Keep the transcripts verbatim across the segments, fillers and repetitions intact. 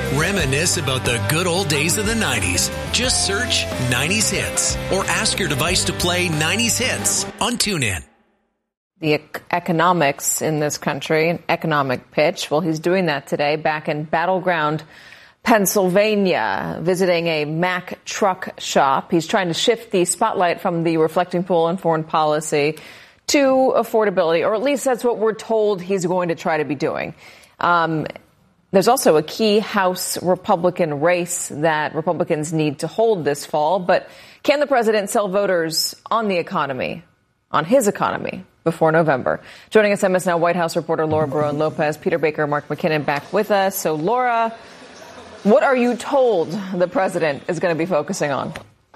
Reminisce about the good old days of the nineties. Just search nineties Hits or ask your device to play nineties Hits on TuneIn. The economics in this country, an economic pitch. Well, he's doing that today back in Battleground, Pennsylvania, visiting a Mack truck shop. He's trying to shift the spotlight from the reflecting pool and foreign policy to affordability, or at least that's what we're told he's going to try to be doing. Um, there's also a key House Republican race that Republicans need to hold this fall. But can the president sell voters on the economy, on his economy, before November? Joining us, M S N White House reporter Laura Barone-Lopez, Peter Baker, Mark McKinnon back with us. So, Laura, what are you told the president is going to be focusing on?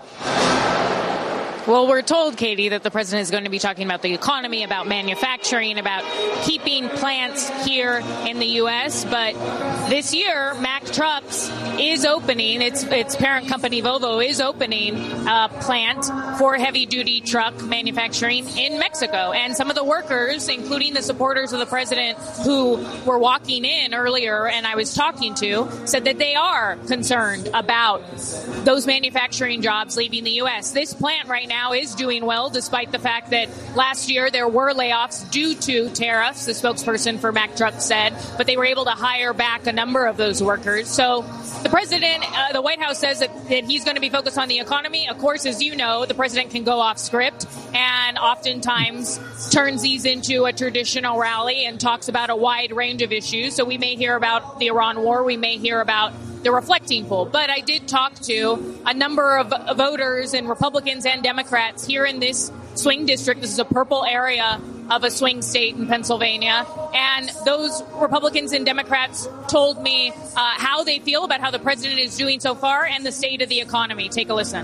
Well, we're told, Katie, that the president is going to be talking about the economy, about manufacturing, about keeping plants here in the U S. But this year, Mack Trucks is opening, its its parent company Volvo is opening a plant for heavy-duty truck manufacturing in Mexico. And some of the workers, including the supporters of the president who were walking in earlier and I was talking to, said that they are concerned about those manufacturing jobs leaving the U S. This plant right now is doing well, despite the fact that last year there were layoffs due to tariffs, the spokesperson for Mack Trucks said, but they were able to hire back a number of those workers. So the president, uh, the White House says that, that he's going to be focused on the economy. Of course, as you know, the president can go off script and oftentimes turns these into a traditional rally and talks about a wide range of issues. So we may hear about the Iran war. We may hear about the reflecting pool. But I did talk to a number of voters and Republicans and Democrats here in this swing district. This is a purple area of a swing state in Pennsylvania. And those Republicans and Democrats told me uh, how they feel about how the president is doing so far and the state of the economy. Take a listen.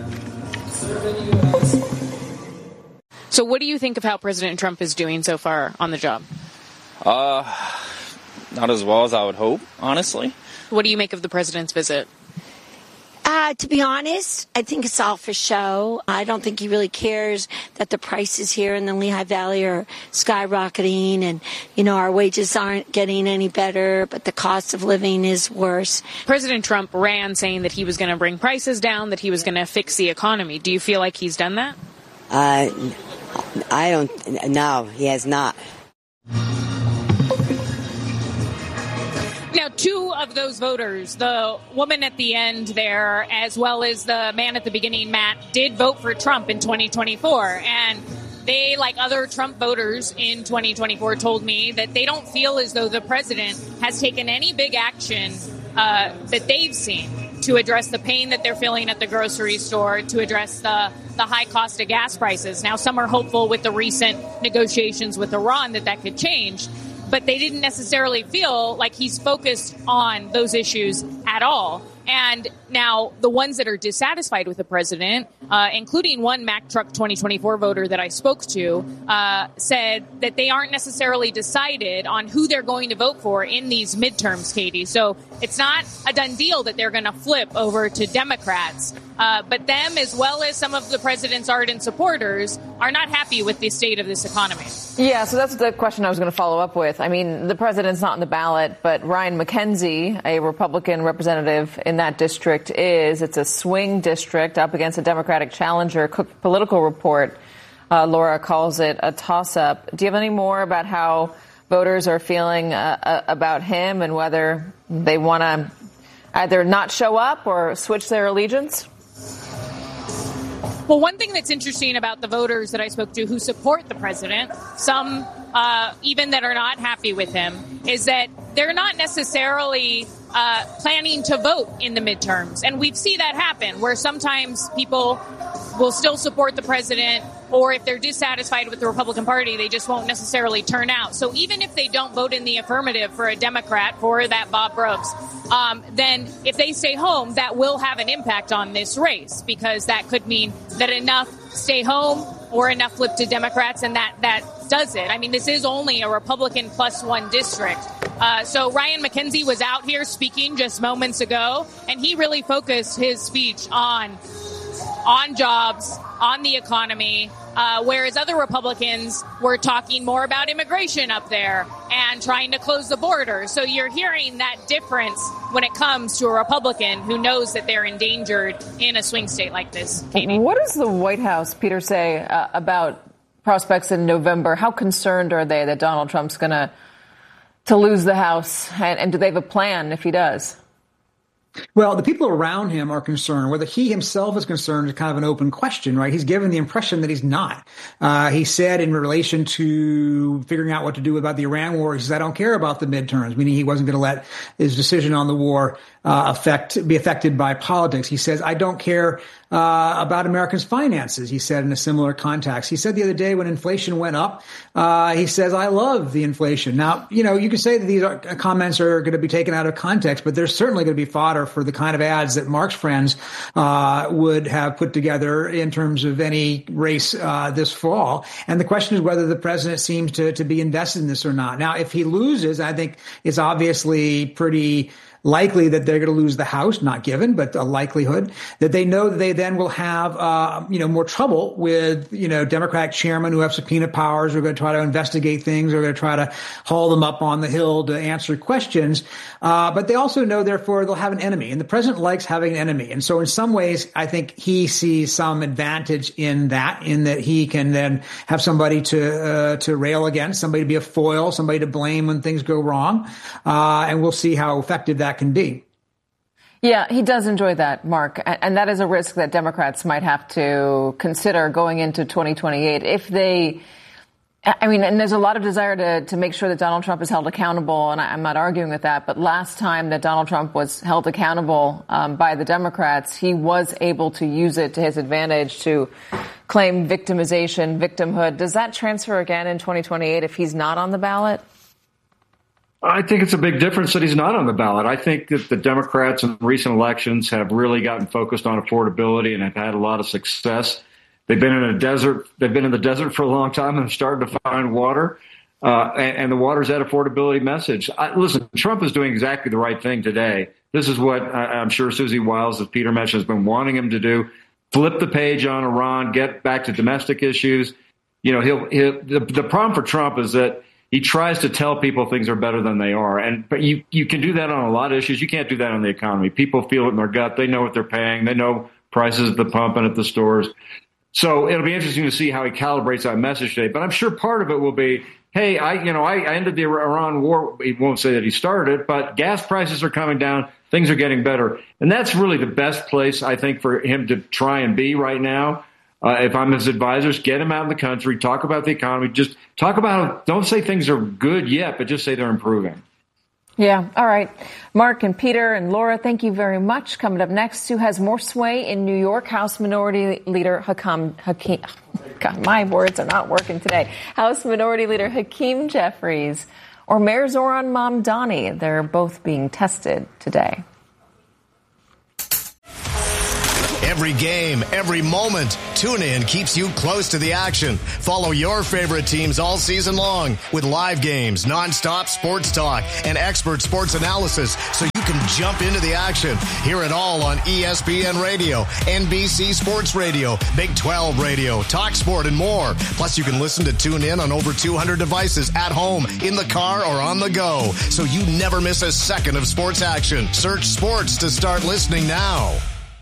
So what do you think of how President Trump is doing so far on the job? Uh, not as well as I would hope, honestly. What do you make of the president's visit? Uh, to be honest, I think it's all for show. I don't think he really cares that the prices here in the Lehigh Valley are skyrocketing and, you know, our wages aren't getting any better, but the cost of living is worse. President Trump ran saying that he was going to bring prices down, that he was going to fix the economy. Do you feel like he's done that? Uh, I don't. No, he has not. Now, two of those voters, the woman at the end there, as well as the man at the beginning, Matt, did vote for Trump in twenty twenty-four. And they, like other Trump voters in twenty twenty-four, told me that they don't feel as though the president has taken any big action uh, that they've seen to address the pain that they're feeling at the grocery store, to address the, the high cost of gas prices. Now, some are hopeful with the recent negotiations with Iran that that could change. But they didn't necessarily feel like he's focused on those issues at all. And now the ones that are dissatisfied with the president, uh, including one Mack Truck twenty twenty-four voter that I spoke to, uh, said that they aren't necessarily decided on who they're going to vote for in these midterms, Katie. So it's not a done deal that they're going to flip over to Democrats. Uh, but them, as well as some of the president's ardent supporters, are not happy with the state of this economy. Yeah, so that's the question I was going to follow up with. I mean, the president's not on the ballot, but Ryan McKenzie, a Republican representative in that district, is. It's a swing district up against a Democratic challenger. Cook Political Report, uh, Laura, calls it a toss-up. Do you have any more about how voters are feeling uh, uh, about him and whether they want to either not show up or switch their allegiance? Well, one thing that's interesting about the voters that I spoke to who support the president, some uh, even that are not happy with him, is that they're not necessarily uh, planning to vote in the midterms. And we see that happen, where sometimes people will still support the president, or if they're dissatisfied with the Republican Party, they just won't necessarily turn out. So even if they don't vote in the affirmative for a Democrat, for that Bob Brooks, um, then if they stay home, that will have an impact on this race, because that could mean that enough stay home or enough flip to Democrats, and that, that does it. I mean, this is only a Republican plus one district. Uh, so Ryan McKenzie was out here speaking just moments ago, and he really focused his speech on on jobs, on the economy, uh, whereas other Republicans were talking more about immigration up there and trying to close the border. So you're hearing that difference when it comes to a Republican who knows that they're endangered in a swing state like this. Katie. What does the White House, Peter, say uh, about prospects in November? How concerned are they that Donald Trump's going to to lose the House? And, and do they have a plan if he does? Well, the people around him are concerned. Whether he himself is concerned is kind of an open question, right? He's given the impression that he's not. Uh, he said in relation to figuring out what to do about the Iran war, he says, I don't care about the midterms, meaning he wasn't going to let his decision on the war uh, affect be affected by politics. He says, I don't care uh, about Americans' finances, he said in a similar context. He said the other day when inflation went up, uh, he says, I love the inflation. Now, you know, you can say that these are, comments are going to be taken out of context, but there's certainly going to be fodder for the kind of ads that Mark's friends uh, would have put together in terms of any race uh, this fall. And the question is whether the president seems to, to be invested in this or not. Now, if he loses, I think it's obviously pretty likely that they're going to lose the House, not given, but a likelihood that they know that they then will have, uh, you know, more trouble with, you know, Democratic chairmen who have subpoena powers who are going to try to investigate things, or going to try to haul them up on the Hill to answer questions. Uh, but they also know, therefore, they'll have an enemy. And the president likes having an enemy. And so in some ways, I think he sees some advantage in that, in that he can then have somebody to, uh, to rail against, somebody to be a foil, somebody to blame when things go wrong. Uh, and we'll see how effective that can be. Yeah, he does enjoy that, Mark. And that is a risk that Democrats might have to consider going into twenty twenty-eight. If they, I mean, and there's a lot of desire to, to make sure that Donald Trump is held accountable, and I'm not arguing with that. But last time that Donald Trump was held accountable um, by the Democrats, he was able to use it to his advantage to claim victimization, victimhood. Does that transfer again in twenty twenty-eight if he's not on the ballot? I think it's a big difference that he's not on the ballot. I think that the Democrats in recent elections have really gotten focused on affordability and have had a lot of success. They've been in a desert. They've been in the desert for a long time and have started to find water. Uh, and, and the water's that affordability message. I, listen, Trump is doing exactly the right thing today. This is what I, I'm sure Susie Wiles, as Peter mentioned, has been wanting him to do. Flip the page on Iran, get back to domestic issues. You know, he'll, he'll the, the problem for Trump is that he tries to tell people things are better than they are. And but you, you can do that on a lot of issues. You can't do that on the economy. People feel it in their gut. They know what they're paying. They know prices at the pump and at the stores. So it'll be interesting to see how he calibrates that message today. But I'm sure part of it will be, hey, I you know, I, I ended the Iran war. He won't say that he started it, but gas prices are coming down. Things are getting better. And that's really the best place, I think, for him to try and be right now. Uh, if I'm his advisors, get him out of the country, talk about the economy, just talk about, don't say things are good yet, but just say they're improving. Yeah. All right. Mark and Peter and Laura, thank you very much. Coming up next, who has more sway in New York? House Minority Leader Hakeem, Hakeem, God, my words are not working today. House Minority Leader Hakeem Jeffries or Mayor Zohran Mamdani. They're both being tested today. Every game, every moment, TuneIn keeps you close to the action. Follow your favorite teams all season long with live games, nonstop sports talk, and expert sports analysis so you can jump into the action. Hear it all on E S P N Radio, N B C Sports Radio, Big twelve Radio, Talk Sport, and more. Plus, you can listen to TuneIn on over two hundred devices at home, in the car, or on the go, so you never miss a second of sports action. Search sports to start listening now.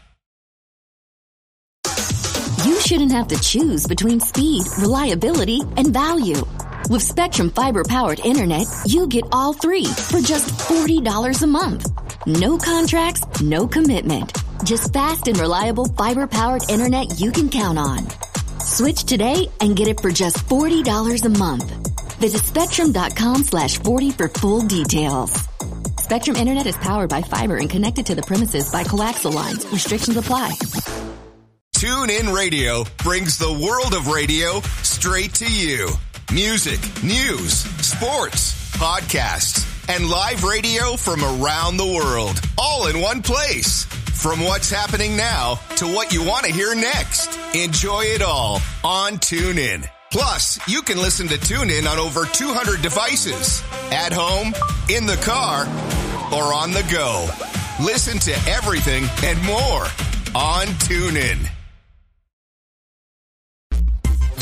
You shouldn't have to choose between speed, reliability, and value. With Spectrum Fiber-powered internet, you get all three for just forty dollars a month. No contracts, no commitment. Just fast and reliable fiber-powered internet you can count on. Switch today and get it for just forty dollars a month. Visit Spectrum.com slash 40 for full details. Spectrum Internet is powered by fiber and connected to the premises by coaxial lines. Restrictions apply. TuneIn Radio brings the world of radio straight to you. Music, news, sports, podcasts, and live radio from around the world, all in one place. From what's happening now to what you want to hear next. Enjoy it all on TuneIn. Plus, you can listen to TuneIn on over two hundred devices. At home, in the car, or on the go. Listen to everything and more on TuneIn.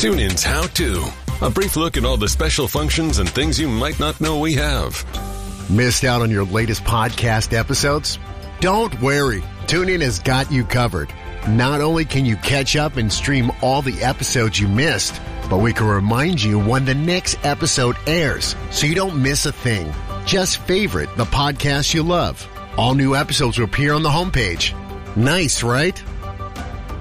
TuneIn's How To. A brief look at all the special functions and things you might not know we have. Missed out on your latest podcast episodes? Don't worry. TuneIn has got you covered. Not only can you catch up and stream all the episodes you missed, but we can remind you when the next episode airs so you don't miss a thing. Just favorite the podcast you love. All new episodes will appear on the homepage. Nice, right?